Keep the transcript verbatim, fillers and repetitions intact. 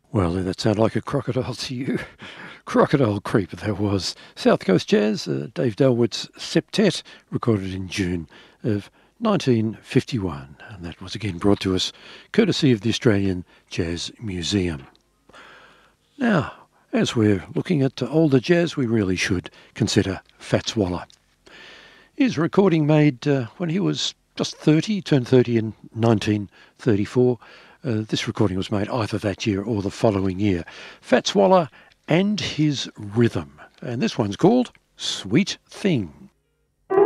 Well, did that sound like a crocodile to you? Crocodile Creep, that was. South Coast Jazz, uh, Dave Dalwood's septet, recorded in June of nineteen fifty-one. And that was again brought to us courtesy of the Australian Jazz Museum. Now, as we're looking at older jazz, we really should consider Fats Waller. His recording made uh, when he was just thirty, turned thirty in nineteen thirty-four. Uh, this recording was made either that year or the following year. Fats Waller and His Rhythm. And this one's called Sweet Thing.